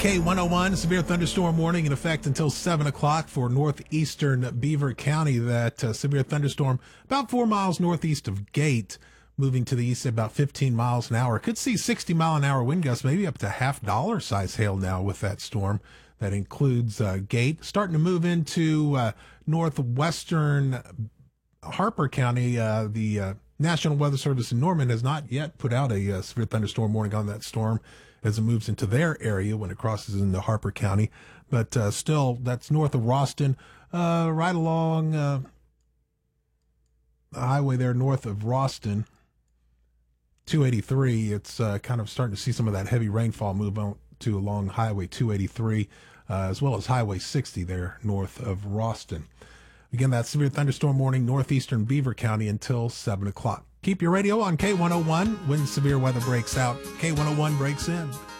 K101, severe thunderstorm warning in effect until 7 o'clock for northeastern Beaver County. That severe thunderstorm about 4 miles northeast of Gate, moving to the east at about 15 miles an hour. Could see 60-mile-an-hour wind gusts, maybe up to $50 size hail now with that storm. That includes Gate. Starting to move into northwestern Harper County. The National Weather Service in Norman has not yet put out a severe thunderstorm warning on that storm as it moves into their area when it crosses into Harper County. But still, that's north of Roston, right along the highway there north of Roston, 283. It's kind of starting to see some of that heavy rainfall move on to along Highway 283, as well as Highway 60 there north of Roston. Again, that severe thunderstorm warning, northeastern Beaver County until 7 o'clock. Keep your radio on K101 when severe weather breaks out. K101 breaks in.